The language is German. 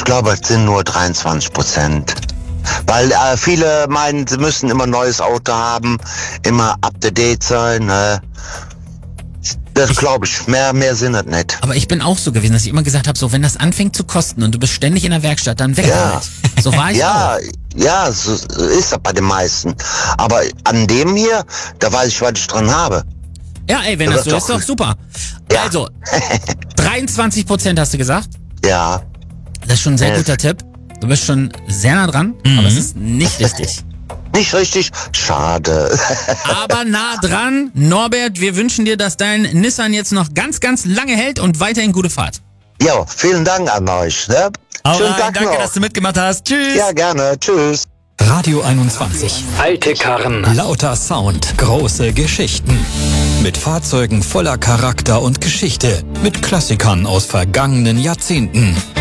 Ich glaube, es sind nur 23%. Weil viele meinen, sie müssen immer ein neues Auto haben, immer up to date sein. Das glaube ich. Mehr Sinn hat nicht. Aber ich bin auch so gewesen, dass ich immer gesagt habe, so wenn das anfängt zu kosten und du bist ständig in der Werkstatt, dann weg damit. So war ich auch. Ja, so ist das bei den meisten. Aber an dem hier, da weiß ich, was ich dran habe. Ja, ey, wenn das so ist, doch super. Ja. Also, 23% hast du gesagt? Ja. Das ist schon ein sehr guter Tipp. Du bist schon sehr nah dran, aber es ist nicht richtig. Nicht richtig? Schade. Aber nah dran. Norbert, wir wünschen dir, dass dein Nissan jetzt noch ganz, ganz lange hält und weiterhin gute Fahrt. Ja, vielen Dank an euch. Ne? Schönen Tag danke, noch. dass du mitgemacht hast. Tschüss. Ja, gerne. Tschüss. Radio 21. Alte Karren. Lauter Sound. Große Geschichten. Mit Fahrzeugen voller Charakter und Geschichte. Mit Klassikern aus vergangenen Jahrzehnten.